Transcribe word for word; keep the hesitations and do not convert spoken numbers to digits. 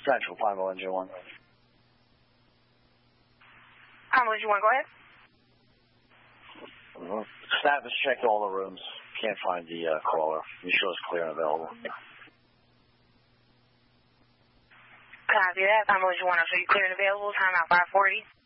Central, Pine Engine one. Pine Engine one, go ahead. Uh, staff has checked all the rooms. Can't find the uh, caller. Be sure it's clear and available. Copy that. Pine Engine one, I'll show you clear and available. Time out five forty.